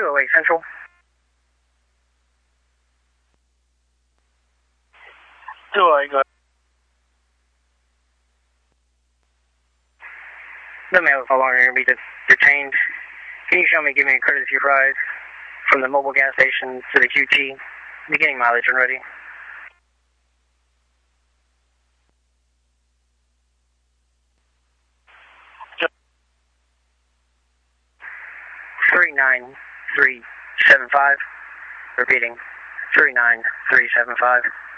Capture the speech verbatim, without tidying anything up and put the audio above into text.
two oh eight Central. two oh eight, go ahead. The male is no longer going to be detained. Can you show me, give me a courtesy ride from the mobile gas station to the Q T, beginning mileage when ready? three nine three seven five. Repeating, three nine three seven five.